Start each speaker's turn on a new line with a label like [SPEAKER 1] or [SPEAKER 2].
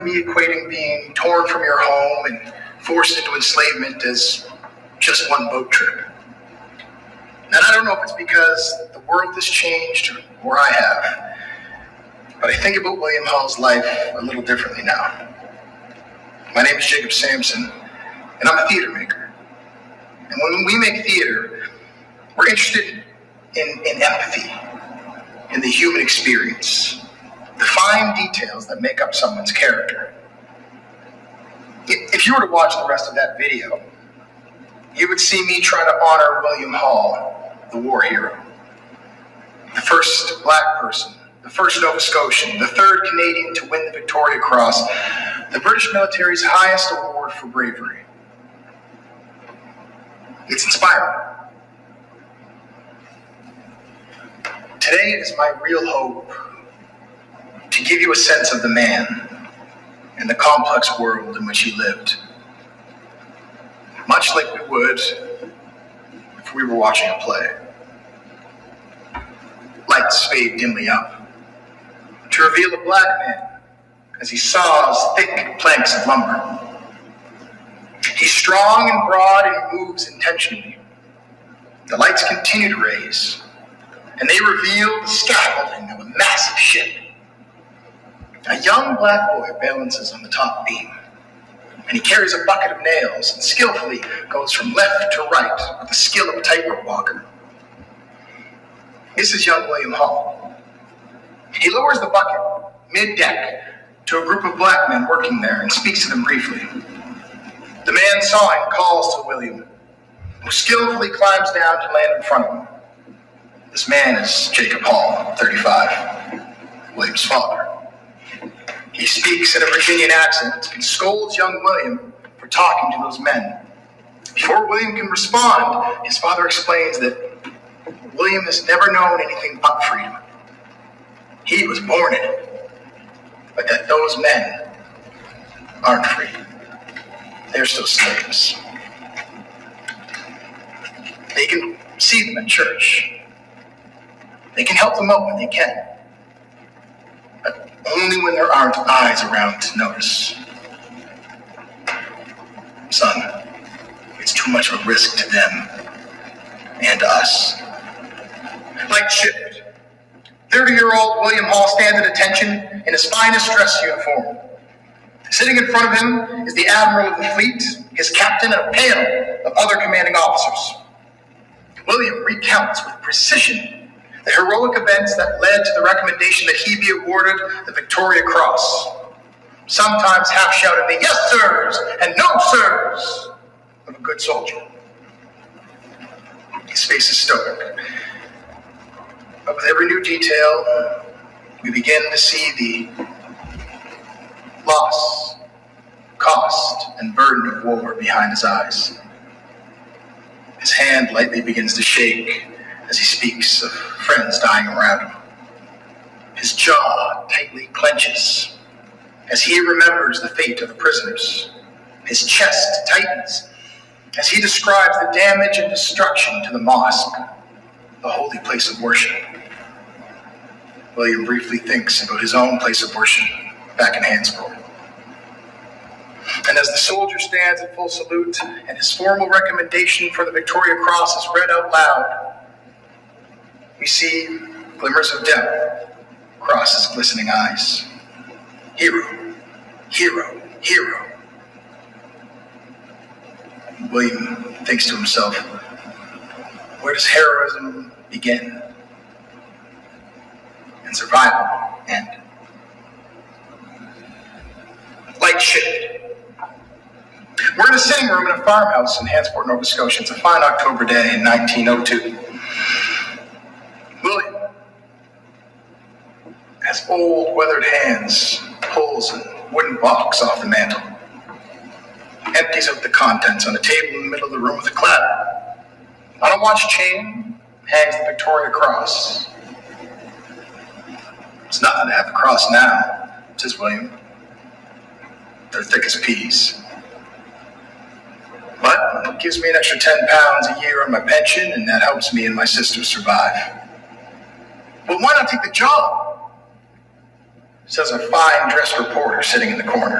[SPEAKER 1] me equating being torn from your home and forced into enslavement as just one boat trip. And I don't know if it's because the world has changed or I have, but I think about William Hall's life a little differently now. My name is Jacob Sampson, and I'm a theater maker. And when we make theater, we're interested in empathy, in the human experience, the fine details that make up someone's character. If you were to watch the rest of that video, you would see me try to honor William Hall, the war hero. The first black person, the first Nova Scotian, the third Canadian to win the Victoria Cross, the British military's highest award for bravery. It's inspiring. Today it is my real hope to give you a sense of the man and the complex world in which he lived. Much like we would if we were watching a play. Lights fade dimly up to reveal a black man as he saws thick planks of lumber. He's strong and broad and he moves intentionally. The lights continue to raise, and they reveal the scaffolding of a massive ship. A young black boy balances on the top beam, and he carries a bucket of nails and skillfully goes from left to right with the skill of a tightrope walker. This is young William Hall. He lowers the bucket mid-deck to a group of black men working there and speaks to them briefly. The man sawing calls to William, who skillfully climbs down to land in front of him. This man is Jacob Hall, 35, William's father. He speaks in a Virginian accent and scolds young William for talking to those men. Before William can respond, his father explains that William has never known anything but freedom. He was born in it, but that those men aren't free. They're still slaves. They can see them at church. They can help them out when they can. But only when there aren't eyes around to notice. Son, it's too much of a risk to them and to us. Like shift, 30-year-old William Hall stands at attention in his finest dress uniform. Sitting in front of him is the admiral of the fleet, his captain, and a panel of other commanding officers. William recounts with precision the heroic events that led to the recommendation that he be awarded the Victoria Cross. Sometimes half-shouted the yes, sirs, and no, sirs of a good soldier. His face is stoic. But with every new detail, we begin to see the loss, cost, and burden of war behind his eyes. His hand lightly begins to shake as he speaks of friends dying around him. His jaw tightly clenches as he remembers the fate of the prisoners. His chest tightens as he describes the damage and destruction to the mosque, the holy place of worship. William briefly thinks about his own place of worship back in Hansborough. And as the soldier stands in full salute and his formal recommendation for the Victoria Cross is read out loud, we see glimmers of death cross his glistening eyes. Hero, hero, hero. William thinks to himself, where does heroism begin and survival end? Light shift. We're in a sitting room in a farmhouse in Hansport, Nova Scotia. It's a fine October day in 1902. William, as old, weathered hands pulls a wooden box off the mantel, empties out the contents on a table in the middle of the room with a clatter. On a watch chain hangs the Victoria Cross. It's nothing to have a cross now, says William. They're thick as peas. But it gives me an extra £10 a year on my pension, and that helps me and my sister survive. But why not take the job? says a fine dressed reporter sitting in the corner.